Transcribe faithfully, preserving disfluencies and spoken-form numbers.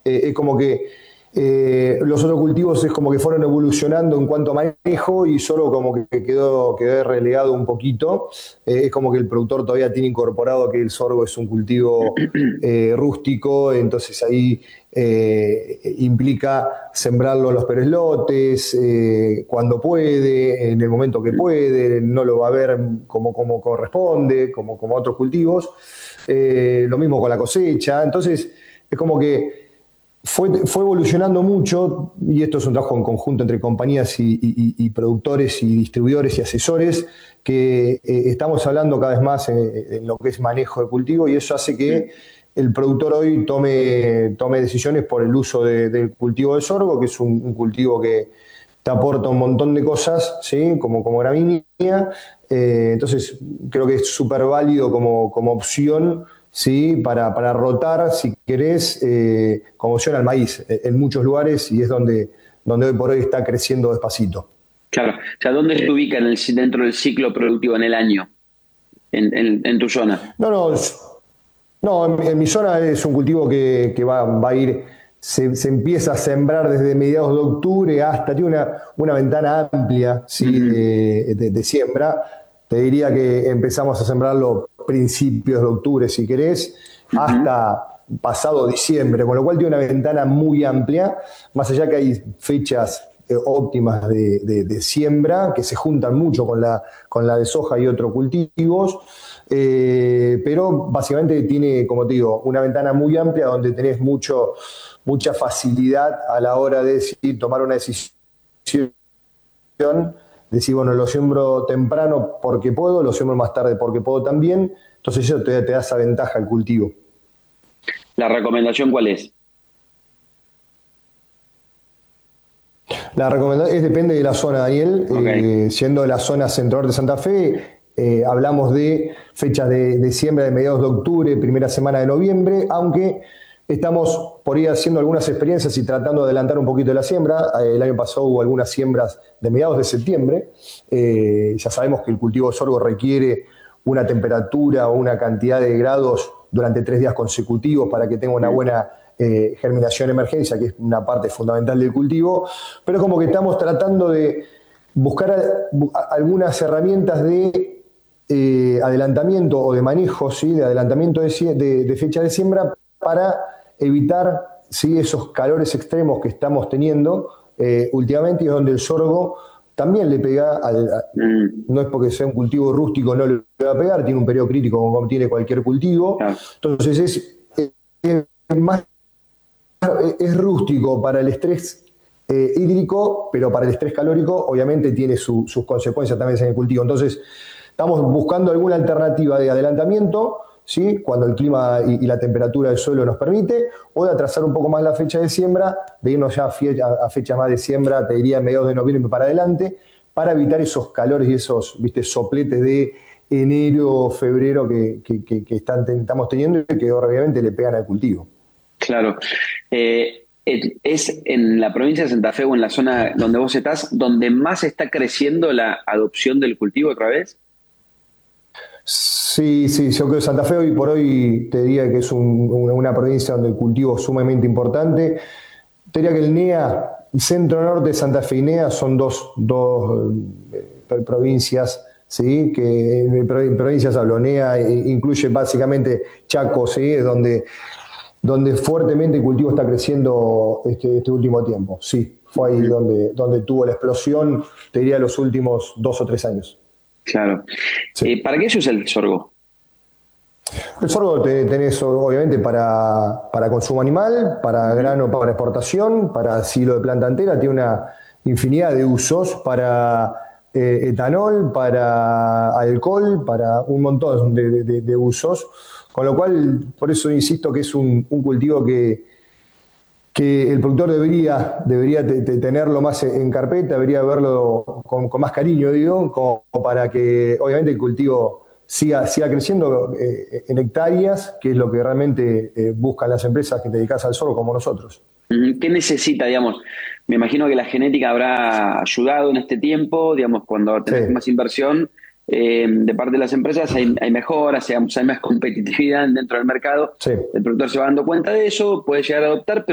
eh, es como que eh, los otros cultivos es como que fueron evolucionando en cuanto a manejo y solo como que quedó, quedó relegado un poquito. Eh, es como que el productor todavía tiene incorporado que el sorgo es un cultivo eh, rústico, entonces ahí eh, implica sembrarlo en los peores lotes, eh, cuando puede, en el momento que puede, no lo va a ver como, como corresponde, como, como otros cultivos. Eh, lo mismo con la cosecha. Entonces, es como que fue, fue evolucionando mucho, y esto es un trabajo en conjunto entre compañías y, y- y productores y distribuidores y asesores, que eh, estamos hablando cada vez más en, en lo que es manejo de cultivo, y eso hace que el productor hoy tome, tome decisiones por el uso de- del cultivo de sorgo, que es un, un cultivo que te aporta un montón de cosas, ¿sí? como, como gramínea. Eh, entonces, creo que es súper válido como, como opción, ¿sí? para, para rotar, si querés, eh, como opción al maíz eh, en muchos lugares, y es donde, donde hoy por hoy está creciendo despacito. Claro. O sea, ¿dónde se ubica en el, dentro del ciclo productivo en el año, en, en, en tu zona? No, no, no, en, mi en mi zona es un cultivo que, que va, va a ir, se, se empieza a sembrar desde mediados de octubre hasta, tiene una, una ventana amplia, ¿sí? Ujú, de, de- de siembra. Te diría que empezamos a sembrarlo principios de octubre, si querés, ujú. hasta pasado diciembre, con lo cual tiene una ventana muy amplia, más allá que hay fechas eh, óptimas de, de- de siembra que se juntan mucho con la, con la de soja y otros cultivos. Eh, pero básicamente tiene, como te digo, una ventana muy amplia donde tenés mucho, mucha facilidad a la hora de decidir, tomar una decisión, decir, bueno, lo siembro temprano porque puedo, lo siembro más tarde porque puedo también. Entonces eso te, te da esa ventaja al cultivo. ¿La recomendación cuál es? La recomendación es, depende de la zona, Daniel. Ok. Eh, siendo de la zona centro de Santa Fe, eh, hablamos de fechas de, de siembra de mediados de octubre, primera semana de noviembre, aunque estamos por ir haciendo algunas experiencias y tratando de adelantar un poquito la siembra. Eh, el año pasado hubo algunas siembras de mediados de septiembre. Eh, ya sabemos que el cultivo de sorgo requiere una temperatura o una cantidad de grados durante tres días consecutivos para que tenga una Mm. buena eh, germinación emergencia, que es una parte fundamental del cultivo, pero es como que estamos tratando de buscar a, a, algunas herramientas de eh, adelantamiento o de manejo, ¿sí? de adelantamiento de, de, de, fecha de siembra para evitar, ¿sí? esos calores extremos que estamos teniendo eh, últimamente, y es donde el sorgo también le pega al, a, Mm, no es porque sea un cultivo rústico no le va a pegar, tiene un periodo crítico como tiene cualquier cultivo. claro. Entonces es, es más es rústico para el estrés eh, hídrico, pero para el estrés calórico obviamente tiene su, sus consecuencias también en el cultivo. Entonces, estamos buscando alguna alternativa de adelantamiento, ¿sí? cuando el clima y, y la temperatura del suelo nos permite, o de atrasar un poco más la fecha de siembra, de irnos ya a, fie a fecha más de siembra, te diría mediados de noviembre para adelante, para evitar esos calores y esos, viste, sopletes de enero, febrero que, que, que, que están, estamos teniendo y que obviamente le pegan al cultivo. Claro. Eh, eh, ¿es en la provincia de Santa Fe o en la zona donde vos estás donde más está creciendo la adopción del cultivo otra vez? Sí, sí, yo creo que Santa Fe hoy por hoy te diría que es un- una, una provincia donde el cultivo es sumamente importante. Te diría que el NEA, centro-norte de Santa Fe y NEA son dos, dos eh, provincias, ¿sí? Que en provincias hablo, NEA incluye básicamente Chaco, ¿sí? Es donde, donde fuertemente el cultivo está creciendo este, este último tiempo. Sí, fue ahí Ujú, donde, donde tuvo la explosión, te diría, los últimos dos o tres años. claro. Sí. Eh, ¿para qué se usa el sorgo? El sorgo te- tenés obviamente para, para consumo animal, para Ujú, grano, para exportación, para silo de planta entera, tiene una infinidad de usos para eh, etanol, para alcohol, para un montón de, de- de usos, con lo cual, por eso insisto que es un, un cultivo que, que el productor debería, debería te- te- tenerlo más en carpeta, debería verlo con, con más cariño, digo, como para que obviamente el cultivo siga, siga creciendo eh, en hectáreas, que es lo que realmente eh, buscan las empresas que te dedicas al sorgo como nosotros. ujú. ¿Qué necesita, digamos? Me imagino que la genética habrá ayudado en este tiempo, digamos, cuando Sí. tenés más inversión eh, de parte de las empresas, hay, hay mejoras, digamos, hay más competitividad dentro del mercado. Sí. El productor se va dando cuenta de eso, puede llegar a adoptar,